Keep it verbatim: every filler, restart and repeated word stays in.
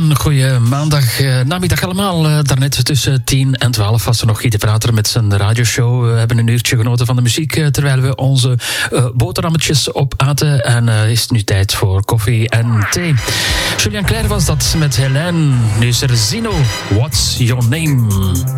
Een goede maandag uh, namiddag allemaal. Uh, daarnet tussen tien en twaalf was er nog Guy Prater met zijn radioshow. We hebben een uurtje genoten van de muziek uh, terwijl we onze uh, boterhammetjes opaten. En uh, is het nu tijd voor koffie en thee. Julien Clerc was dat met Hélène. Nu is er Zino. What's your name?